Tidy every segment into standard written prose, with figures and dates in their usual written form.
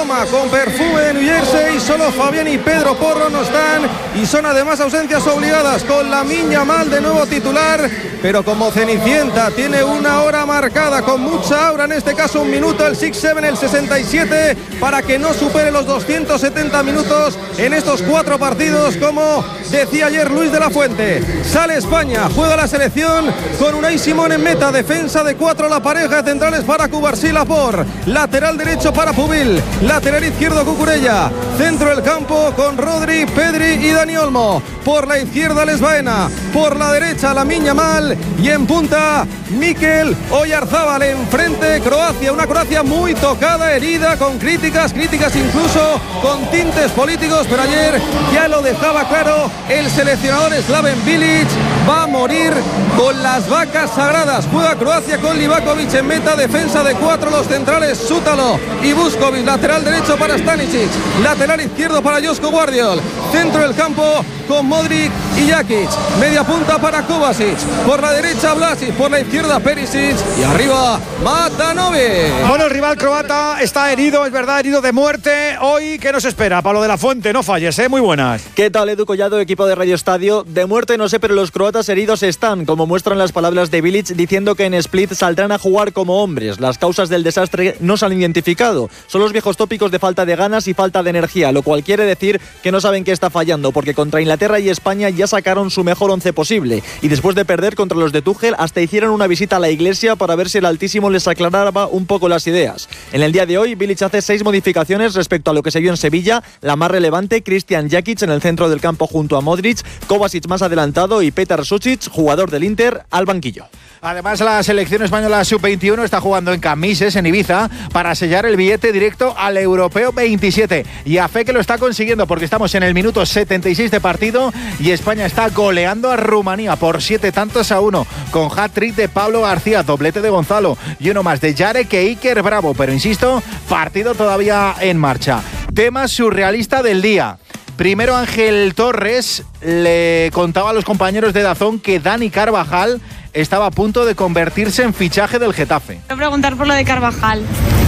aroma con perfume de New Jersey. Solo Fabián y Pedro Porro no están y son además ausencias obligadas, con Lamine Yamal de nuevo titular, pero como Cenicienta tiene una hora marcada con mucha aura, en este caso 1 minuto, el 6-7, el 67, para que no supere los 270 minutos en estos 4 partidos, como decía ayer Luis de la Fuente. Sale España, juega la selección con Unai Simón en meta, defensa de 4 la pareja de centrales para Cubarsí Laporte, lateral derecho para Pubil, lateral izquierdo Cucurella, centro del campo con Rodri, Pedri y Dani Olmo, por la izquierda Les Baena, por la derecha Lamine Yamal y en punta Mikel Oyarzábal. Enfrente Croacia, una Croacia muy tocada, herida, con críticas incluso con tintes políticos, pero ayer ya lo dejaba claro el seleccionador Slaven Bilic: va a morir con las vacas sagradas. Juega Croacia con Livakovic en meta, defensa de 4 los centrales Sútalo y Vuskovic, lateral derecho para Stanisic, lateral izquierdo para Josko Guardiol, centro del campo con Modric y Jakic, media punta para Kovacic, por la derecha Vlasic, por la izquierda Perisic y arriba Matanovic. Bueno, el rival croata está herido, es verdad, herido de muerte. Hoy, ¿qué nos espera? Pablo de la Fuente, no falles, muy buenas. ¿Qué tal, Edu Collado, equipo de Radio Estadio? De muerte no sé, pero los croatas heridos están, como muestran las palabras de Bilic, diciendo que en Split saldrán a jugar como hombres. Las causas del desastre no se han identificado. Son los viejos tópicos de falta de ganas y falta de energía, lo cual quiere decir que no saben qué está fallando, porque contra Inglaterra y España ya sacaron su mejor 11 posible, y después de perder contra los de Tuchel hasta hicieron una visita a la iglesia para ver si el Altísimo les aclaraba un poco las ideas. En el día de hoy, Bilic hace 6 modificaciones respecto a lo que se vio en Sevilla. La más relevante, Christian Jakic en el centro del campo junto a Modric, Kovacic más adelantado y Petar Sušić, jugador del Inter, al banquillo. Además, la selección española sub-21 está jugando en Camises, en Ibiza, para sellar el billete directo al Europeo 27. Y a fe que lo está consiguiendo, porque estamos en el minuto 76 de partido y España está goleando a Rumanía por 7-1, con hat-trick de Pablo García, doblete de Gonzalo y uno más de Jarek e Iker Bravo. Pero insisto, partido todavía en marcha. Tema surrealista del día. Primero, Ángel Torres le contaba a los compañeros de DAZN que Dani Carvajal estaba a punto de convertirse en fichaje del Getafe. Quiero preguntar por lo de Carvajal.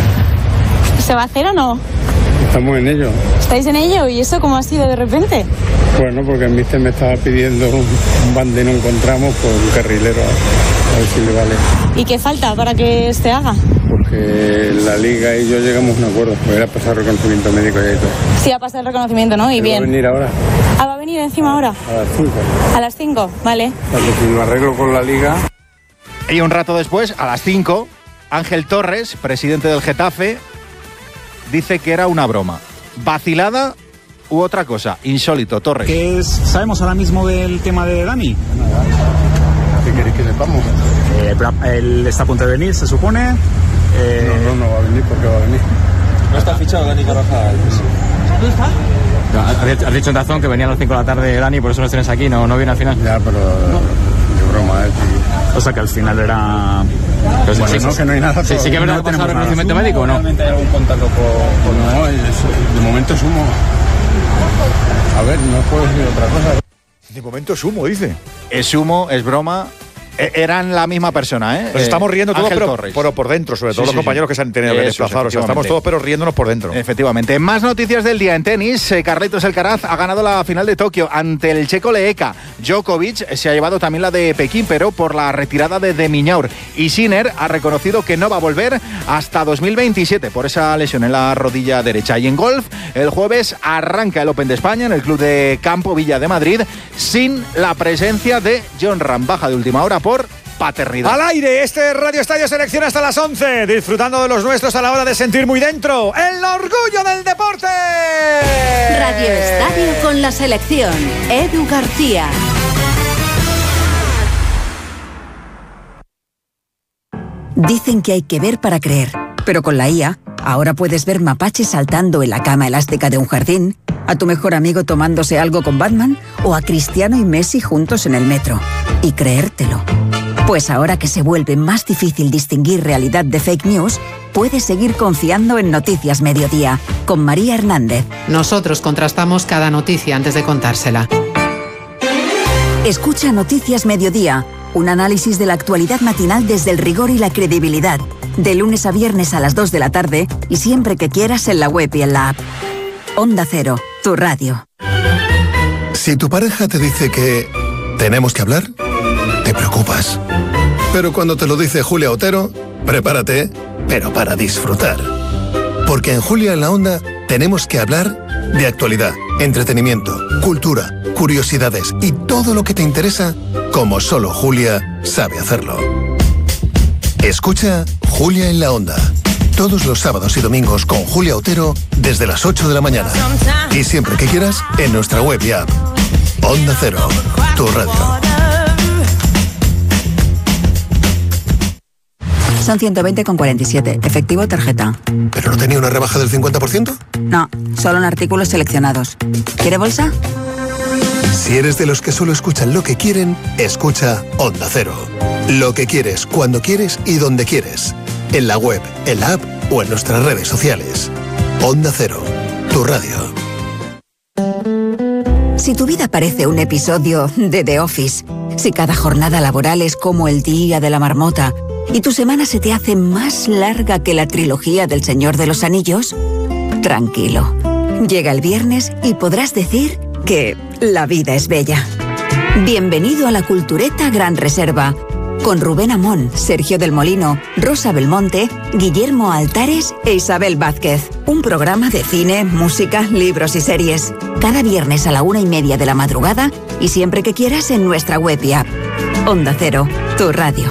¿Se va a hacer o no? Estamos en ello. ¿Estáis en ello? ¿Y eso cómo ha sido de repente? Bueno, porque el míster me estaba pidiendo un bande, no encontramos, por un carrilero, a ver si le vale. ¿Y qué falta para que se haga? Porque la Liga y yo llegamos a un acuerdo, pues era pasar reconocimiento médico ya y todo. Sí, ha pasado el reconocimiento, ¿no? Y bien. ¿Va a venir ahora? Ah, ¿va a venir encima ahora? A las 5. A las 5, vale. Porque si lo arreglo con la Liga... Y un rato después, a las 5, Ángel Torres, presidente del Getafe, dice que era una broma. ¿Vacilada u otra cosa? Insólito, Torres. ¿Qué sabemos ahora mismo del tema de Dani? ¿Qué queréis que sepamos? Él está a punto de venir, se supone. No va a venir porque va a venir. ¿No está fichado Dani Carvajal? ¿Dónde está? Has dicho en DAZN que venía a las 5 de la tarde Dani, por eso no tienes aquí, no viene al final. Ya, pero... Qué broma, O sea que al final era... Pues bueno, sí, no, que no hay nada. Sí, que verdad, ¿pasado reconocimiento médico o no? ¿Realmente hay algún contacto con... No, de momento es humo. A ver, no puedo decir otra cosa. De momento es humo, dice. Es humo, es broma. Eran la misma persona, ¿eh? Nos estamos riendo todos, pero por dentro, sobre todo Sí, los compañeros que se han tenido que desplazar. O sea, estamos todos pero riéndonos por dentro. Efectivamente. Más noticias del día en tenis. Carlitos Alcaraz ha ganado la final de Tokio ante el checo Leeka. Djokovic se ha llevado también la de Pekín, pero por la retirada de Miñaur. Y Sinner ha reconocido que no va a volver hasta 2027 por esa lesión en la rodilla derecha. Y en golf, el jueves arranca el Open de España en el club de Campo Villa de Madrid sin la presencia de Jon Rahm. Baja de última hora por paternidad. Al aire, este Radio Estadio Selección hasta las 11, disfrutando de los nuestros a la hora de sentir muy dentro el orgullo del deporte. Radio Estadio con la selección. Edu García. Dicen que hay que ver para creer, pero con la IA ahora puedes ver mapaches saltando en la cama elástica de un jardín, a tu mejor amigo tomándose algo con Batman o a Cristiano y Messi juntos en el metro. Y creértelo. Pues ahora que se vuelve más difícil distinguir realidad de fake news, puedes seguir confiando en Noticias Mediodía, con María Hernández. Nosotros contrastamos cada noticia antes de contársela. Escucha Noticias Mediodía, un análisis de la actualidad matinal desde el rigor y la credibilidad, de lunes a viernes a las 2 de la tarde y siempre que quieras en la web y en la app. Onda Cero, tu radio. Si tu pareja te dice que tenemos que hablar, te preocupas. Pero cuando te lo dice Julia Otero, prepárate, pero para disfrutar. Porque en Julia en la Onda tenemos que hablar de actualidad, entretenimiento, cultura, curiosidades y todo lo que te interesa, como solo Julia sabe hacerlo. Escucha Julia en la Onda, todos los sábados y domingos con Julia Otero desde las 8 de la mañana. Y siempre que quieras, en nuestra web y app. Onda Cero, tu radio. Son 120,47. Efectivo tarjeta. ¿Pero no tenía una rebaja del 50%? No, solo en artículos seleccionados. ¿Quiere bolsa? Si eres de los que solo escuchan lo que quieren, escucha Onda Cero. Lo que quieres, cuando quieres y donde quieres. En la web, en la app o en nuestras redes sociales. Onda Cero, tu radio. Si tu vida parece un episodio de The Office, si cada jornada laboral es como el día de la marmota y tu semana se te hace más larga que la trilogía del Señor de los Anillos, tranquilo. Llega el viernes y podrás decir que la vida es bella. Bienvenido a la Cultureta Gran Reserva, con Rubén Amón, Sergio del Molino, Rosa Belmonte, Guillermo Altares e Isabel Vázquez. Un programa de cine, música, libros y series. Cada viernes a la 1:30 de la madrugada y siempre que quieras en nuestra web y app. Onda Cero, tu radio.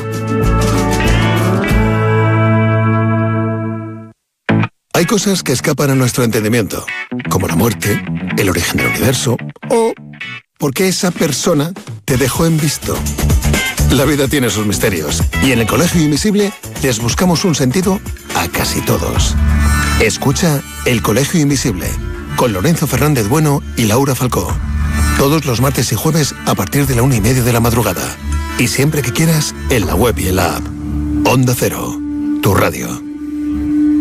Hay cosas que escapan a nuestro entendimiento, como la muerte, el origen del universo o porque esa persona te dejó en visto. La vida tiene sus misterios y en el Colegio Invisible les buscamos un sentido a casi todos. Escucha El Colegio Invisible con Lorenzo Fernández Bueno y Laura Falcó. Todos los martes y jueves a partir de la 1:30 de la madrugada. Y siempre que quieras en la web y en la app. Onda Cero, tu radio.